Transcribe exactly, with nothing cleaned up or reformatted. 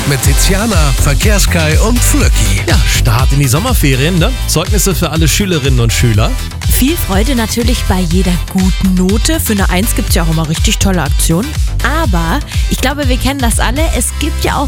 mit Tiziana, Verkehrskai und Flöcki. Ja, Start in die Sommerferien, ne? Zeugnisse für alle Schülerinnen und Schüler. Viel Freude natürlich bei jeder guten Note. Für eine Eins gibt es ja auch immer richtig tolle Aktionen. Aber ich glaube, wir kennen das alle. Es gibt ja auch